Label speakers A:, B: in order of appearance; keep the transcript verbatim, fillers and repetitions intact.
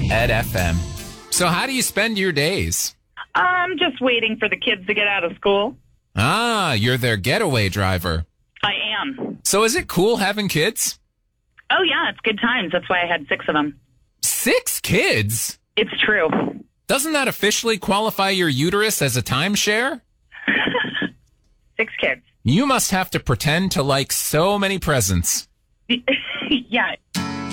A: Ed F M. So how do you spend your days?
B: I'm just waiting for the kids to get out of school.
A: Ah, you're their getaway driver.
B: I am.
A: So is it cool having kids?
B: Oh, yeah, it's good times. That's why I had six of them.
A: Six kids?
B: It's true.
A: Doesn't that officially qualify your uterus as a timeshare?
B: Six kids.
A: You must have to pretend to like so many presents.
B: Yeah.